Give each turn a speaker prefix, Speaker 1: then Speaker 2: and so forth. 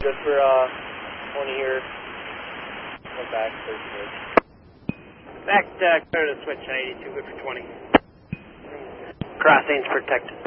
Speaker 1: good for 20 here. Went back, 30
Speaker 2: Back, clear to switch 82, good for 20. Crossings protected.